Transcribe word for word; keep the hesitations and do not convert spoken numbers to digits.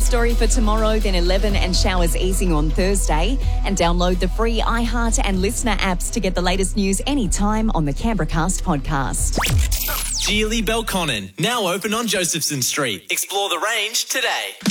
story for tomorrow, then eleven and showers easing on Thursday. And download the free iHeart and Listener apps to get the latest news anytime on the Canberra Cast podcast. Geely Belconnen, now open on Josephson Street. Explore the range today.